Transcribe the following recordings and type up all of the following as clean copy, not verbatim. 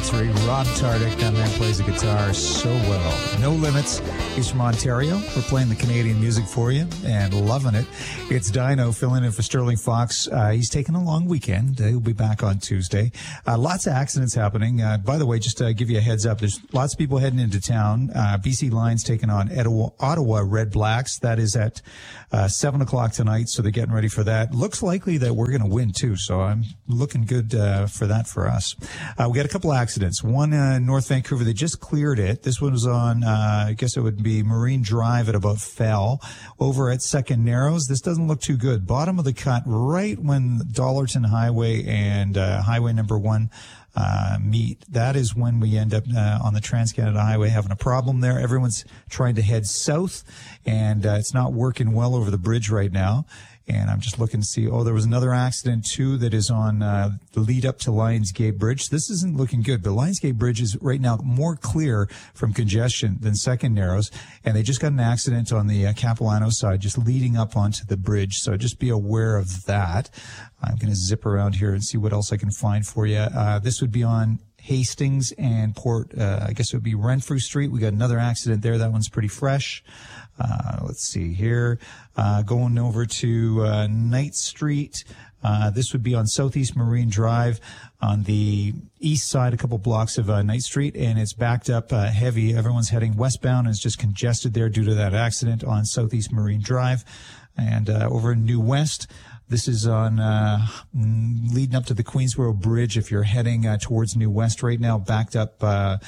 98.3. Rob Tardik, that man plays the guitar so well. No Limits. He's from Ontario. We're playing the Canadian music for you and loving it. It's Dino filling in for Sterling Fox. He's taking a long weekend. He'll be back on Tuesday. Lots of accidents happening. By the way, just to give you a heads up, there's lots of people heading into town. BC Lions taking on Ottawa Red Blacks. That is at 7 o'clock tonight, so they're getting ready for that. Looks likely that we're going to win, too, so I'm looking good for that for us. We got a couple accidents. One in North Vancouver, they just cleared it. This one was on, I guess it would be Marine Drive at about Fell. Over at Second Narrows, this doesn't look too good. Bottom of the cut, right when Dollarton Highway and Highway number 1 meet. That is when we end up on the Trans-Canada Highway having a problem there. Everyone's trying to head south, and it's not working well over the bridge right now. And I'm just looking to see, there was another accident, too, that is on the lead up to Lionsgate Bridge. This isn't looking good, but Lionsgate Bridge is right now more clear from congestion than Second Narrows. And they just got an accident on the Capilano side, just leading up onto the bridge. So just be aware of that. I'm going to zip around here and see what else I can find for you. This would be on Hastings and Port, I guess it would be Renfrew Street. We got another accident there. That one's pretty fresh. Let's see here. Going over to Knight Street. This would be on Southeast Marine Drive on the east side, a couple blocks of Knight Street, and it's backed up heavy. Everyone's heading westbound, and it's just congested there due to that accident on Southeast Marine Drive. And over in New West, this is on leading up to the Queensboro Bridge. If you're heading towards New West right now, backed up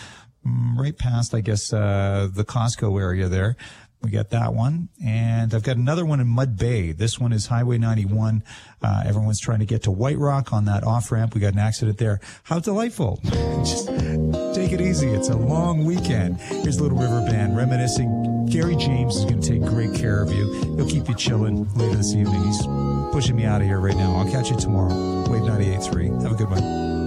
right past, I guess, the Costco area there. We got that one. And I've got another one in Mud Bay. This one is Highway 91. Everyone's trying to get to White Rock on that off-ramp. We got an accident there. How delightful. Just take it easy. It's a long weekend. Here's Little River Band reminiscing. Gary James is going to take great care of you. He'll keep you chilling later this evening. He's pushing me out of here right now. I'll catch you tomorrow. Wave 98.3. Have a good one.